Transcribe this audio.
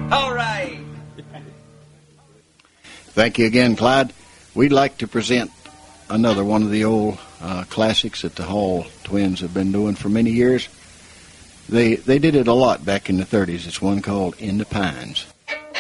All right. Thank you again, Clyde. We'd like to present another one of the old classics that the Hall twins have been doing for many years. They did it a lot back in the 30s. It's one called In the Pines.